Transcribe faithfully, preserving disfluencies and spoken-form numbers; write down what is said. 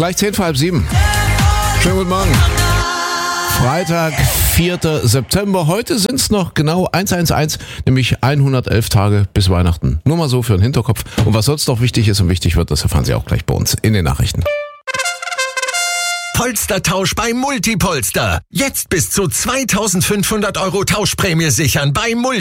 Gleich zehn vor halb sieben. Schönen guten Morgen. Freitag, vierter September. Heute sind es noch genau hundertelf, nämlich hundertelf Tage bis Weihnachten. Nur mal so für den Hinterkopf. Und was sonst noch wichtig ist und wichtig wird, das erfahren Sie auch gleich bei uns in den Nachrichten. Polstertausch bei Multipolster. Jetzt bis zu zweitausendfünfhundert Euro Tauschprämie sichern bei Multipolster.